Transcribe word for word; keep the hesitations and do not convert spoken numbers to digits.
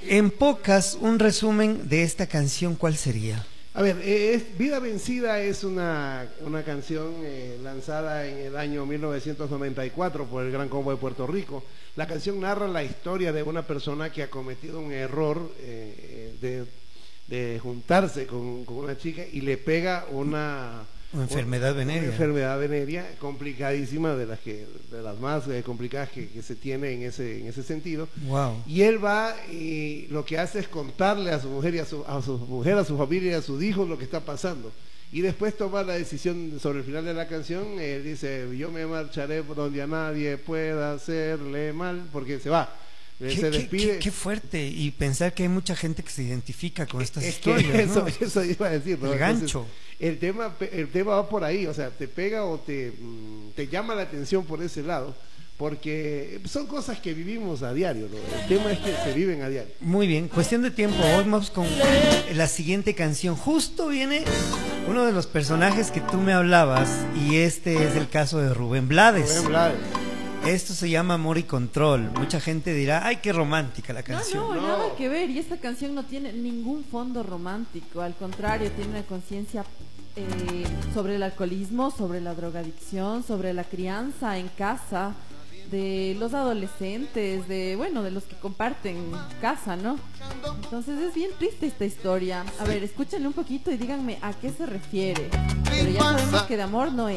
En pocas, un resumen de esta canción, ¿cuál sería? A ver, eh, es, Vida Vencida es una, una canción eh, lanzada en el año mil novecientos noventa y cuatro por el Gran Combo de Puerto Rico. La canción narra la historia de una persona que ha cometido un error eh, de, de juntarse con, con una chica y le pega una... Una enfermedad venérea. Una enfermedad venérea complicadísima, de las que de las más eh, complicadas que, que se tiene en ese en ese sentido. Wow. Y él va y lo que hace es contarle a su mujer y a su, a su mujer, a su familia y a sus hijos lo que está pasando. Y después toma la decisión sobre el final de la canción. Él dice: yo me marcharé por donde a nadie pueda hacerle mal, porque se va. Él ¿Qué, se despide. qué, qué fuerte, y pensar que hay mucha gente que se identifica con estas es historias, que eso, ¿no? eso iba a decir, ¿no? El gancho. Entonces, el tema, el tema va por ahí, o sea, te pega o te, te llama la atención por ese lado, porque son cosas que vivimos a diario, ¿no? El tema es que se viven a diario. Muy bien, cuestión de tiempo, vamos con la siguiente canción. Justo viene uno de los personajes que tú me hablabas, y este es el caso de Rubén Blades. Rubén Blades. Esto se llama Amor y Control. Mucha gente dirá: ay, qué romántica la canción. No, no, No. nada que ver. Y esta canción no tiene ningún fondo romántico. Al contrario, tiene una conciencia eh, sobre el alcoholismo, sobre la drogadicción, sobre la crianza en casa de los adolescentes, de bueno, de los que comparten casa, ¿no? Entonces es bien triste esta historia. A ver, escúchenle un poquito y díganme a qué se refiere. Pero ya sabemos que de amor no es.